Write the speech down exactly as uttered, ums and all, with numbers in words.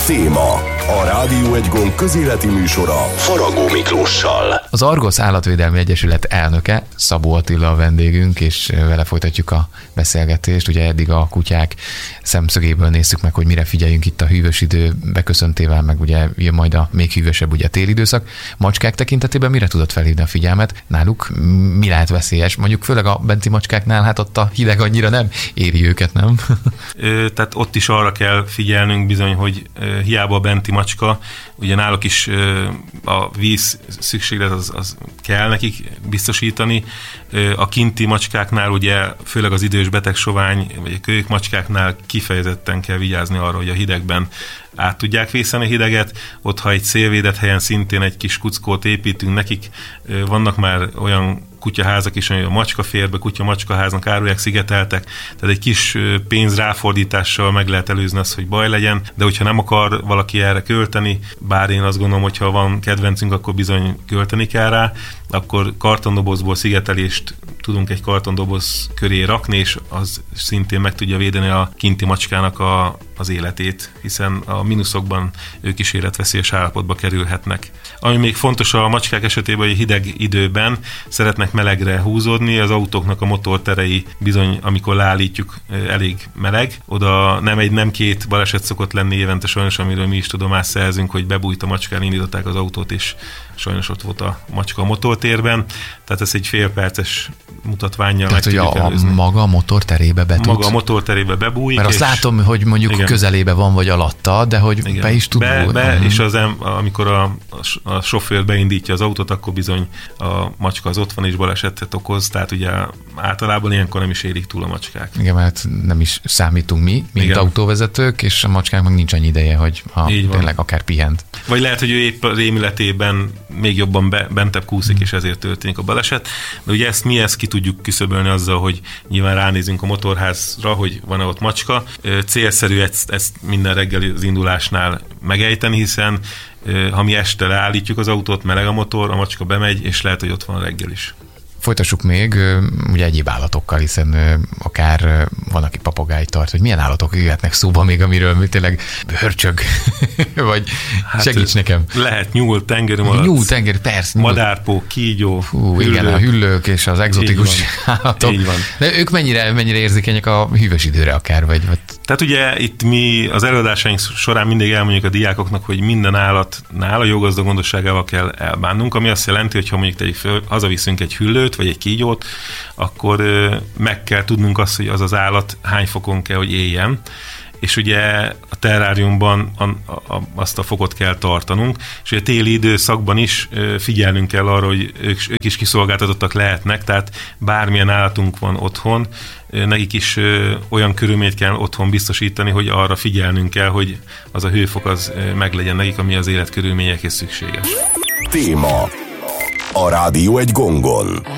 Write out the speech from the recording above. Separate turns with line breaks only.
Téma. A Rádió egy gomb közéleti műsora Faragó Miklóssal.
Az Argosz Állatvédelmi Egyesület elnöke, Szabó Attila a vendégünk, és vele folytatjuk a beszélgetést. Ugye eddig a kutyák szemszögéből nézzük meg, hogy mire figyeljünk itt a hűvös idő beköszöntével, meg ugye jön majd a még hűvösebb ugye a téli időszak. Macskák tekintetében mire tudod felhívni a figyelmet? Náluk mi lehet veszélyes? Mondjuk főleg a benti macskáknál, hát ott a hideg annyira nem éri őket, nem?
Ö, tehát ott is arra kell figyelnünk bizony, hogy ö, hiába a benti macska, ugye náluk is ö, a víz szükséglet az, az kell nekik biztosítani. Ö, a kinti macskáknál ugye főleg az idős betegsovány, vagy a kölyök macskáknál kifejezetten kell vigyázni arra, hogy a hidegben át tudják vészeni a hideget. Ott, ha egy szélvédett helyen szintén egy kis kuckót építünk nekik, ö, vannak már olyan kutyaházak is, a macskaférbe, kutya-macskaháznak árulják, szigeteltek, tehát egy kis pénz ráfordítással meg lehet előzni azt, hogy baj legyen, de hogyha nem akar valaki erre költeni, bár én azt gondolom, hogy ha van kedvencünk, akkor bizony költeni kell rá, akkor kartondobozból szigetelést tudunk egy kartondoboz köré rakni, és az szintén meg tudja védeni a kinti macskának a, az életét, hiszen a mínuszokban ők is életveszélyes állapotba kerülhetnek. Ami még fontos a macskák esetében, hogy hideg időben szeretnek melegre húzódni, az autóknak a motorterei bizony, amikor leállítjuk, elég meleg. Oda nem egy, nem két baleset szokott lenni évente sajnos, amiről mi is tudomást szerzünk, hogy bebújt a macskán, indították az autót, és sajnos ott volt a macska a motortérben. Tehát ez egy fél perces mutatványa.
Tehát, hogy a, a maga a motorterébe be tud?
Maga a motorterébe bebújik.
Mert azt látom, hogy mondjuk igen, közelébe van, vagy alatta, de hogy igen, be is tud
be,
bújni.
Be, és az, amikor a, a sofőr beindítja az autót, akkor bizony a macska az ott van, és balesetet okoz, tehát ugye általában ilyenkor nem is érik túl a macskák. Igen,
mert nem is számítunk mi, mint igen, autóvezetők, és a macskák meg nincs annyi ideje, hogy ha tényleg akár pihent.
Vagy lehet, hogy ő épp a rémületében még jobban be, bentebb kúszik, és ezért történik a baleset. De ugye ezt mi ezt ki tudjuk küszöbölni azzal, hogy nyilván ránézünk a motorházra, hogy van-e ott macska. Célszerű ezt, ezt minden reggel az indulásnál megejteni, hiszen ha mi este leállítjuk az autót, meleg a motor, a macska bemegy, és lehet, hogy ott van reggel is.
Folytassuk még ugye egyéb állatokkal, hiszen akár van, aki papagájt tart, hogy milyen állatok jöhetnek szóba még, amiről tényleg bőrcsög, vagy hát segíts nekem.
Lehet nyúl, tengermalac,
nyúl, tenger, persze,
madárpó, kígyó,
Hú, hüllők. Igen, a hüllők és az egzotikus állatok.
Így van.
De ők mennyire, mennyire érzékenyek a hűvös időre akár, vagy, vagy...
Tehát ugye itt mi az előadásaink során mindig elmondjuk a diákoknak, hogy minden állatnál a jó gazda gondosságával kell elbánnunk, ami azt jelenti, hogy ha mondjuk tegyük föl, hazaviszünk egy hüllőt, vagy egy kígyót, akkor ö, meg kell tudnunk azt, hogy az az állat hány fokon kell, hogy éljen. És ugye a terráriumban a, a, azt a fokot kell tartanunk, és ugye a téli időszakban is ö, figyelnünk kell arra, hogy ők, ők is kiszolgáltatottak lehetnek, tehát bármilyen állatunk van otthon, ö, nekik is ö, olyan körülményt kell otthon biztosítani, hogy arra figyelnünk kell, hogy az a hőfok az ö, meglegyen nekik, ami az életkörülményekhez szükséges.
Téma. A Rádió egy gongon.